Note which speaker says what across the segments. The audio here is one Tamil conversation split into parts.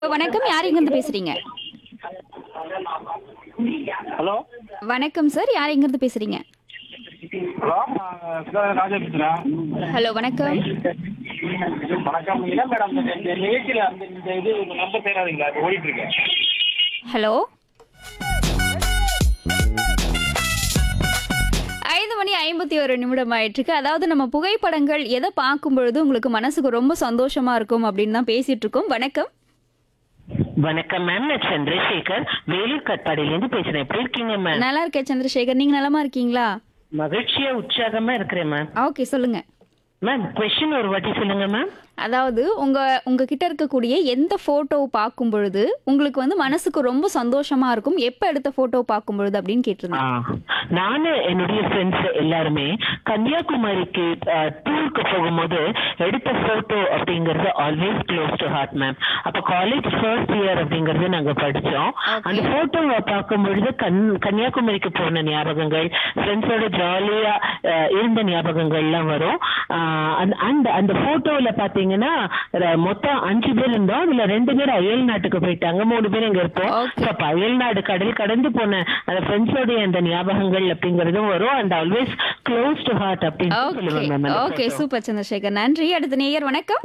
Speaker 1: வணக்கம். யார் எங்கிருந்து பேசுறீங்க?
Speaker 2: ஹலோ
Speaker 1: வணக்கம் சார். யார் எங்கிருந்து பேசுறீங்க?
Speaker 2: ஹலோ ராஜா பேசுகிறேன்.
Speaker 1: ஹலோ வணக்கம்.
Speaker 2: வணக்கம். இல்லை மேடம், இந்த நிகழ்ச்சியில் அந்த இந்த இது நம்பர் சேராதுங்களா? அது ஓடிட்டு இருக்கேன்.
Speaker 1: ஹலோ 5:51 ஆயிட்டிருக்கு. அதாவது நம்ம புகைப்படங்கள் எதை பார்க்கும் பொழுது உங்களுக்கு மனசுக்கு ரொம்ப சந்தோஷமா இருக்கும் அப்படின்னு தான் பேசிட்டு இருக்கோம். வணக்கம்.
Speaker 3: வணக்கம் மேம், நான் சந்திரசேகர் வேலூர் கட்பாடியிலேருந்து பேசுறேன். எப்படி இருக்கீங்க மேம்?
Speaker 1: நல்லா இருக்கேன் சந்திரசேகர். நீங்க நலமா இருக்கீங்களா?
Speaker 3: மகிழ்ச்சியா உற்சாகமா இருக்கிறேன் மேம்.
Speaker 1: ஓகே, சொல்லுங்க.
Speaker 3: மேம் கொஸ்டின் ஒரு வாட்டி சொல்லுங்க மேம்.
Speaker 1: அதாவது உங்ககிட்ட இருக்கக்கூடிய எந்த போட்டோ பார்க்கும் பொழுது உங்களுக்கு வந்து மனசுக்கு ரொம்ப சந்தோஷமா இருக்கும், எப்ப எடுத்த போட்டோ பார்க்கும் பொழுது அப்படின்னு கேட்டிருந்தேன்.
Speaker 3: நானு என்னுடைய ஃப்ரெண்ட்ஸ் எல்லாருமே கன்னியாகுமரிக்கு டூருக்கு போகும்போது எடுத்த போட்டோ அப்படிங்கறது always close to heart ma'am. அப்ப காலேஜ் ஃபர்ஸ்ட் இயர் அப்படிங்கறது நாங்க படிச்சோம். அந்த போட்டோவை பார்க்கும் பொழுது கன்னியாகுமரிக்கு போன ஞாபகங்கள், ஃப்ரெண்ட்ஸோட ஜாலியா இருந்த ஞாபகங்கள்லாம் வரும். அந்த போட்டோல பாத்தீங்கன்னா மொத்தம் 5 பேர் இருந்தோம். அதுல 2 பேர் அயல் நாட்டுக்கு போயிட்டாங்க, 3 பேர் இங்க இருப்போம். அப்ப அயல் நாடு கடல் கடந்து போன அந்த ஃப்ரெண்ட்ஸோட அந்த ஞாபகங்கள் அப்படிங்கறதும் வரும். And always close to heart அப்படின்னு சொல்லுவாங்க.
Speaker 1: ஓகே, சூப்பர் சந்திரசேகர், நன்றி. அடுத்த நேயர் வணக்கம்.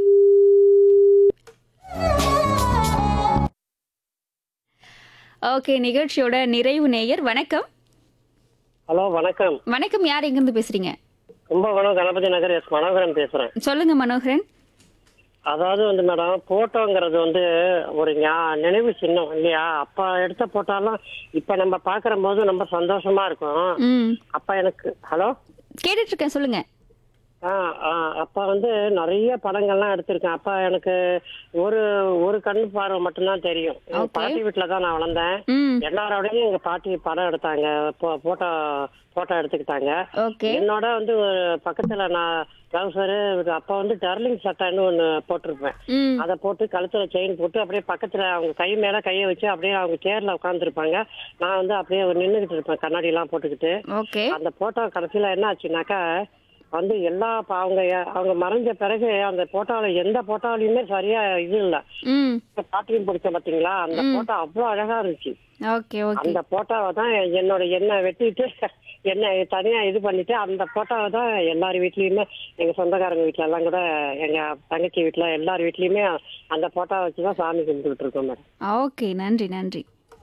Speaker 1: ஓகே, நிகழ்ச்சியோட நிறைவு நேயர் வணக்கம்.
Speaker 2: ஹலோ வணக்கம்.
Speaker 1: வணக்கம். யார் எங்கிருந்து பேசுறீங்க?
Speaker 2: கும்பகோணம் கணபதி நகர் எஸ் மனோகரன் பேசுறேன்.
Speaker 1: சொல்லுங்க மனோகரன்.
Speaker 2: அதாவது வந்து மேடம், போட்டோங்கிறது வந்து ஒரு நினைவு சின்னம் இல்லையா? அப்ப எடுத்த போட்டோலாம் இப்ப நம்ம பாக்குற போது ரொம்ப சந்தோஷமா இருக்கும். அப்ப எனக்கு ஹலோ
Speaker 1: கேட்டுட்டு இருக்கேன், சொல்லுங்க.
Speaker 2: அப்ப வந்து நிறைய படங்கள்லாம் எடுத்திருக்கேன். அப்ப எனக்கு ஒரு ஒரு கண்ணு பார்வை மட்டும்தான் தெரியும். எங்க பாட்டி வீட்டுலதான் நான் வளர்ந்தேன். எல்லாரோடையும் எங்க பாட்டி படம் எடுத்தாங்க, போட்டோ எடுத்துக்கிட்டாங்க. என்னோட வந்து ஒரு பக்கத்துல நான் ட்ரௌசரு, அப்ப வந்து டர்லிங் சட்டைன்னு ஒண்ணு போட்டிருப்பேன். அதை போட்டு கழுத்துல செயின் போட்டு அப்படியே பக்கத்துல அவங்க கை மேல கையை வச்சு அப்படியே அவங்க சேர்ல உட்காந்துருப்பாங்க. நான் வந்து அப்படியே நின்றுகிட்டு இருப்பேன் கண்ணாடி எல்லாம் போட்டுக்கிட்டு. அந்த போட்டோ கடைசியில என்ன ஆச்சுனாக்கா வந்து எல்லா அவங்க மறைஞ்ச பிறகு அந்த போட்டோல எந்த போட்டோலயுமே சரியா இது இல்ல. பாட்டியும் பிடிச்ச பாத்தீங்களா, அந்த போட்டோ அவ்வளவு அழகா இருந்துச்சு. அந்த போட்டோவை தான் என்ன வெட்டிட்டு என்ன தனியா இது பண்ணிட்டு அந்த போட்டோவை தான் எல்லார் வீட்லயுமே, எங்க சொந்தக்காரங்க வீட்டுல எல்லாம் கூட, எங்க தங்கச்சி வீட்டுல எல்லார் வீட்லயுமே அந்த போட்டோ வச்சுதான் சாமி கும்பிட்டுக்கிட்டு இருக்கோம் மேடம்.
Speaker 1: ஓகே, நன்றி நன்றி.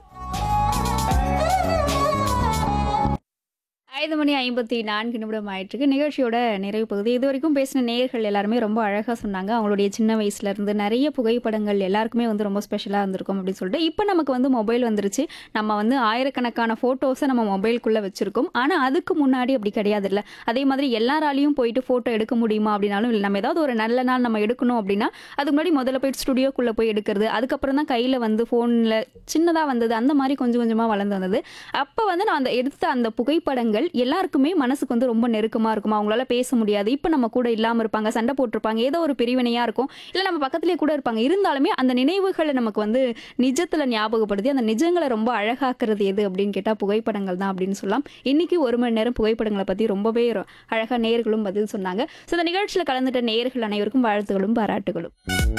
Speaker 1: 5:54 ஆயிட்டிருக்கு. நிகழ்ச்சியோட நிறைவு பகுதி. இது வரைக்கும் பேசின நேயர்கள் எல்லாருமே ரொம்ப அழகாக சொன்னாங்க. அவங்களுடைய சின்ன வயசுல இருந்து நிறைய புகைப்படங்கள் எல்லாருக்குமே வந்து ரொம்ப ஸ்பெஷலாக இருந்திருக்கும் அப்படின்னு சொல்லிட்டு. இப்போ நமக்கு வந்து மொபைல் வந்துருச்சு. நம்ம வந்து ஆயிரக்கணக்கான ஃபோட்டோஸை நம்ம மொபைலுக்குள்ளே வச்சுருக்கோம். ஆனால் அதுக்கு முன்னாடி அப்படி கிடையாது இல்லை. அதே மாதிரி எல்லாராலையும் போயிட்டு ஃபோட்டோ எடுக்க முடியுமா அப்படின்னாலும் இல்லை. நம்ம ஏதாவது ஒரு நல்ல நாள் நம்ம எடுக்கணும் அப்படின்னா அதுக்கு முன்னாடி முதல்ல போயிட்டு ஸ்டுடியோக்குள்ளே போய் எடுக்கிறது, அதுக்கப்புறம் தான் கையில் வந்து ஃபோனில் சின்னதாக வந்தது, அந்த மாதிரி கொஞ்சம் கொஞ்சமாக வளர்ந்து வந்தது. அப்போ வந்து நான் எடுத்த அந்த புகைப்படங்கள் எல்லாருக்குமே மனசுக்கு வந்து ரொம்ப நெருக்கமா இருக்கும். அவங்களால பேச முடியாது, இப்ப நம்ம கூட இல்லாம இருப்பாங்க, சண்டை போட்டிருப்பாங்க, ஏதோ ஒரு பிரிவினையா இருக்கும், இல்ல நம்ம பக்கத்திலேயே கூட இருப்பாங்க. இருந்தாலுமே அந்த நினைவுகளை நமக்கு வந்து நிஜத்துல ஞாபகப்படுத்தி அந்த நிஜங்களை ரொம்ப அழகாக்குறது எது அப்படின்னு கேட்டா புகைப்படங்கள் தான் அப்படின்னு சொல்லலாம். இன்னைக்கு 1 மணி நேரம் புகைப்படங்களை பத்தி ரொம்பவே அழகா நேயர்களும் பதில் சொன்னாங்க. இந்த நிகழ்ச்சியில கலந்துட்ட நேயர்கள் அனைவருக்கும் வாழ்த்துகளும் பாராட்டுகளும்.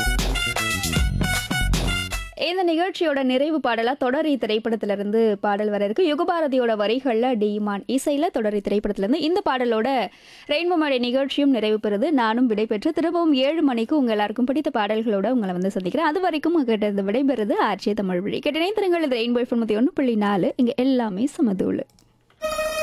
Speaker 1: இந்த நிகழ்ச்சியோட நிறைவு பாடலா தொடரி திரைப்படத்திலிருந்து பாடல் வர இருக்கு. யுகபாரதியோட வரிகள்ல டிமான் இசையில தொடரி திரைப்படத்திலிருந்து இந்த பாடலோட ரெயின்போ மேடை நிகழ்ச்சியும் நிறைவு பெறுது. நானும் விடைபெற்று திரும்பவும் 7 மணிக்கு உங்க எல்லாருக்கும் பிடித்த பாடல்களோட உங்களை வந்து சந்திக்கிறேன். அது வரைக்கும் உங்ககிட்ட விடைபெறுது ஆர்ஜே தமிழ்வழி. கேட்ட நேரங்கள் இது ரெயின்போ 101.4. இங்க எல்லாமே சமதூளு.